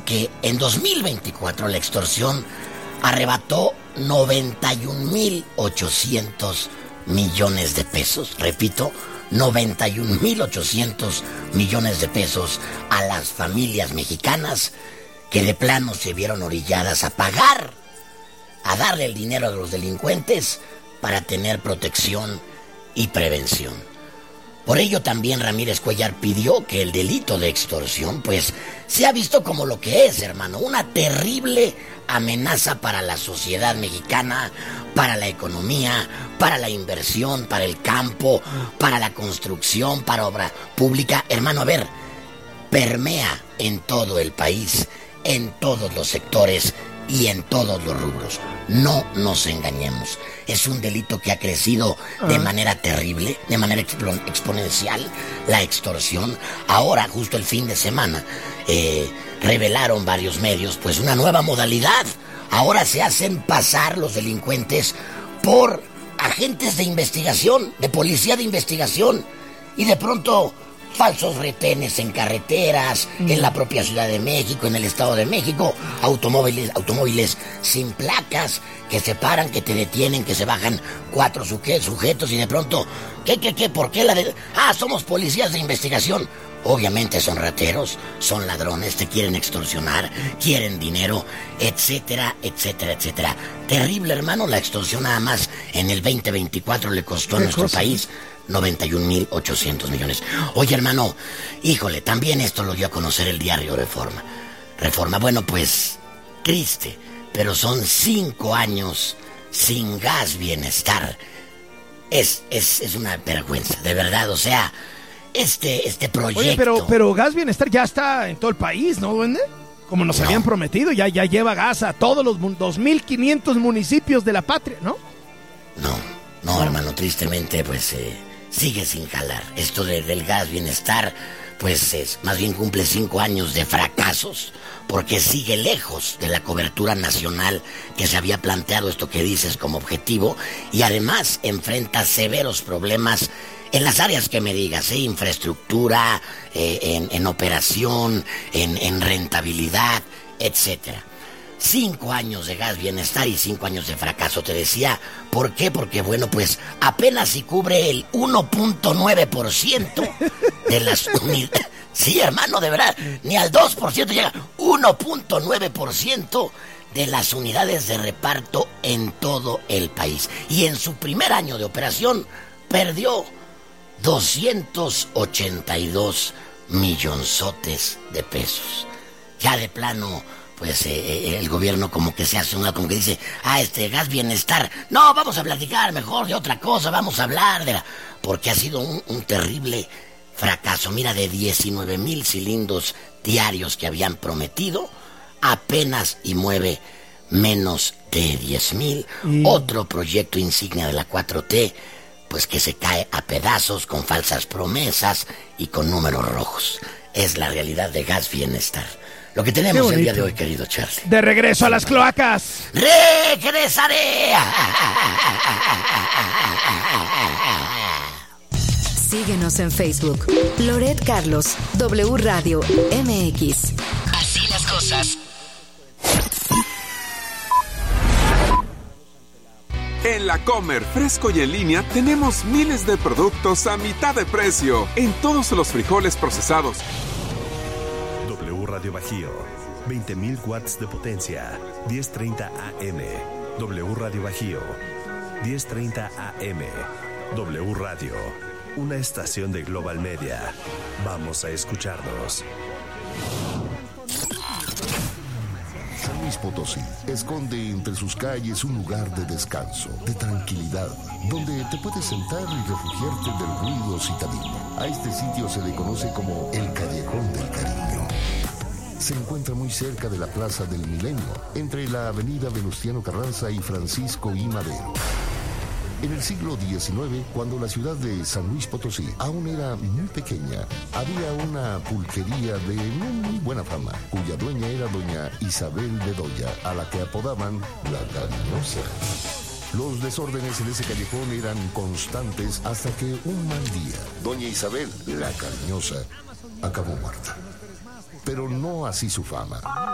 porque en 2024 la extorsión arrebató 91,800 millones de pesos. Repito, 91,800 millones de pesos a las familias mexicanas que de plano se vieron orilladas a pagar, a darle el dinero a los delincuentes para tener protección y prevención. Por ello también Ramírez Cuellar pidió que el delito de extorsión pues sea visto como lo que es, hermano, una terrible amenaza para la sociedad mexicana, para la economía, para la inversión, para el campo, para la construcción, para obra pública. Hermano, a ver, permea en todo el país, en todos los sectores y en todos los rubros. No nos engañemos. Es un delito que ha crecido de manera terrible, de manera exponencial, la extorsión. Ahora, justo el fin de semana, revelaron varios medios, pues una nueva modalidad. Ahora se hacen pasar los delincuentes por agentes de investigación, de policía de investigación, y de pronto falsos retenes en carreteras, en la propia Ciudad de México, en el Estado de México, automóviles sin placas, que se paran, que te detienen, que se bajan 4 sujetos y de pronto, ¿qué? ¿Por qué somos policías de investigación? Obviamente son rateros, son ladrones, te quieren extorsionar, quieren dinero, etcétera, etcétera, etcétera. Terrible, hermano, la extorsión nada más en el 2024 le costó a nuestro país 91,800 millones. Oye, hermano, híjole, también esto lo dio a conocer el diario Reforma. Bueno, pues, triste, pero son 5 años sin gas bienestar. Es una vergüenza, de verdad, o sea, este proyecto... Oye, pero gas bienestar ya está en todo el país, ¿no, duende? Como nos habían prometido, ya lleva gas a todos los 2,500 municipios de la patria, ¿no? No, hermano, tristemente, pues... sigue sin jalar. Esto del gas bienestar, pues más bien cumple 5 años de fracasos, porque sigue lejos de la cobertura nacional que se había planteado, esto que dices, como objetivo, y además enfrenta severos problemas en las áreas que me digas, infraestructura, en operación, en rentabilidad, etcétera. 5 años de gas bienestar y 5 años de fracaso, te decía. ¿Por qué? Porque, bueno, pues apenas si cubre el 1.9% de las unidades. Sí, hermano, de verdad, ni al 2% llega. 1.9% de las unidades de reparto en todo el país. Y en su primer año de operación perdió 282 millonzotes de pesos. Ya de plano... pues el gobierno como que se hace como que dice, gas bienestar, no, vamos a platicar mejor de otra cosa, vamos a hablar porque ha sido un terrible fracaso. Mira, de 19,000 cilindros diarios que habían prometido, apenas y mueve menos de 10,000. Otro proyecto insignia de la 4T, pues que se cae a pedazos con falsas promesas y con números rojos. Es la realidad de gas bienestar. Lo que tenemos el día de hoy, querido Charlie. De regreso a las cloacas. ¡Regresaré! Síguenos en Facebook. Loret Carlos, W Radio MX. Así las cosas. En La Comer, fresco y en línea, tenemos miles de productos a mitad de precio en todos los frijoles procesados. Radio Bajío, 20,000 watts de potencia, 1030 AM. W Radio Bajío, 1030 AM. W Radio, una estación de Global Media. Vamos a escucharnos. San Luis Potosí esconde entre sus calles un lugar de descanso, de tranquilidad, donde te puedes sentar y refugiarte del ruido citadino. A este sitio se le conoce como el Callejón del Cariño. Se encuentra muy cerca de la Plaza del Milenio, entre la avenida Venustiano Carranza y Francisco I. Madero. En el siglo XIX, cuando la ciudad de San Luis Potosí aún era muy pequeña, había una pulquería de muy buena fama, cuya dueña era doña Isabel Bedoya, a la que apodaban la Cariñosa. Los desórdenes en ese callejón eran constantes hasta que un mal día, doña Isabel, la Cariñosa, acabó muerta. Pero no así su fama.